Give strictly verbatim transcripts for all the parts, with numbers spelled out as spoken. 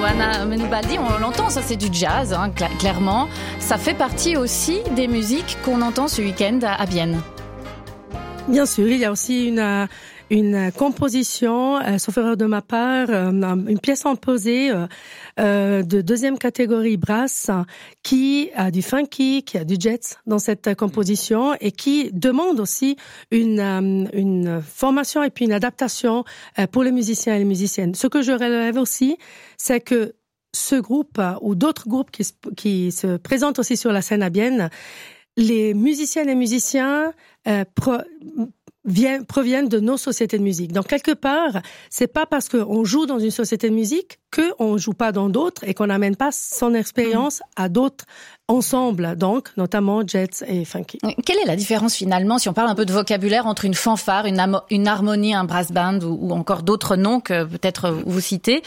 Luana Menoubaldi, on l'entend, ça c'est du jazz, hein, cl- clairement. Ça fait partie aussi des musiques qu'on entend ce week-end à, à Bienne. Bien sûr, il y a aussi une, une composition, euh, sauf erreur de ma part, euh, une pièce imposée euh, euh, de deuxième catégorie brass qui a du funky, qui a du jazz dans cette composition et qui demande aussi une, euh, une formation et puis une adaptation euh, pour les musiciens et les musiciennes. Ce que je relève aussi, c'est que ce groupe euh, ou d'autres groupes qui, qui se présentent aussi sur la scène à Bienne, les musiciennes et musiciens euh, pro, viennent, proviennent de nos sociétés de musique. Donc, quelque part, c'est pas parce qu'on joue dans une société de musique qu'on joue pas dans d'autres et qu'on n'amène pas son expérience mmh. à d'autres ensembles, donc, notamment jazz et funky. Quelle est la différence, finalement, si on parle un peu de vocabulaire, entre une fanfare, une, am- une harmonie, un brass band ou, ou encore d'autres noms que peut-être vous citez?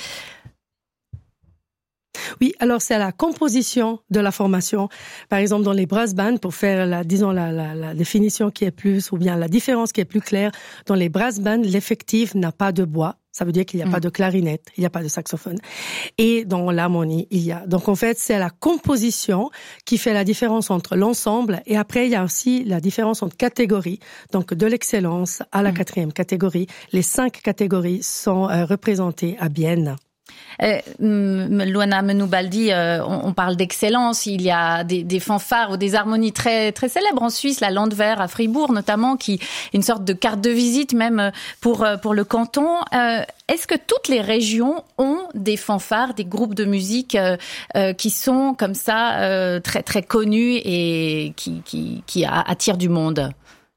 Oui, alors c'est la composition de la formation. Par exemple, dans les brass bands, pour faire la, disons la, la, la définition qui est plus, ou bien la différence qui est plus claire, dans les brass bands, l'effectif n'a pas de bois. Ça veut dire qu'il n'y a mmh. pas de clarinette, il n'y a pas de saxophone. Et dans l'harmonie, il y a. Donc en fait, c'est la composition qui fait la différence entre l'ensemble. Et après, il y a aussi la différence entre catégories. Donc de l'excellence à la mmh. quatrième catégorie. Les cinq catégories sont euh, représentées à Bienne. Euh, Luana Menoubaldi, euh, on, on parle d'excellence. Il y a des, des fanfares ou des harmonies très très célèbres en Suisse, la Landwehr à Fribourg notamment, qui est une sorte de carte de visite même pour pour le canton. Euh, est-ce que toutes les régions ont des fanfares, des groupes de musique euh, euh, qui sont comme ça euh, très très connus et qui qui qui attirent du monde?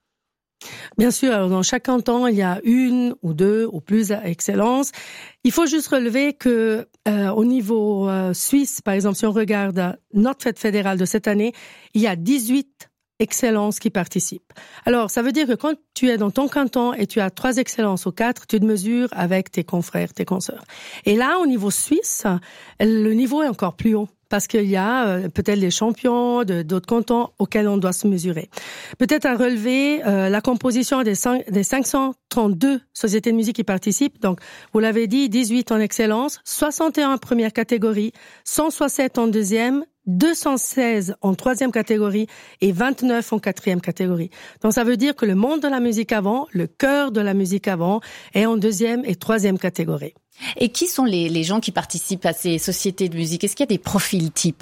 Bien sûr, alors dans chaque canton, il y a une ou deux ou plus excellences. Il faut juste relever que euh, au niveau euh, suisse, par exemple, si on regarde notre fête fédérale de cette année, il y a dix-huit excellences qui participent. Alors, ça veut dire que quand tu es dans ton canton et tu as trois excellences ou quatre, tu te mesures avec tes confrères, tes consoeurs. Et là, au niveau suisse, le niveau est encore plus haut. Parce qu'il y a euh, peut-être les champions de, d'autres cantons auxquels on doit se mesurer. Peut-être à relever euh, la composition des, cinq, des cinq cent trente-deux sociétés de musique qui participent. Donc, vous l'avez dit, dix-huit en excellence, soixante et un en première catégorie, cent soixante en deuxième, deux cent seize en troisième catégorie et vingt-neuf en quatrième catégorie. Donc, ça veut dire que le monde de la musique avant, le cœur de la musique avant, est en deuxième et troisième catégorie. Et qui sont les, les gens qui participent à ces sociétés de musique? Est-ce qu'il y a des profils types?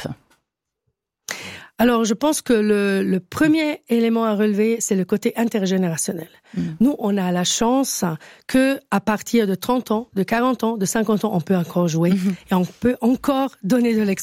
Alors, je pense que le, le premier élément à relever, c'est le côté intergénérationnel. Mmh. Nous, on a la chance que à partir de trente ans, de quarante ans, de cinquante ans, on peut encore jouer mmh. et on peut encore donner de l'expérience.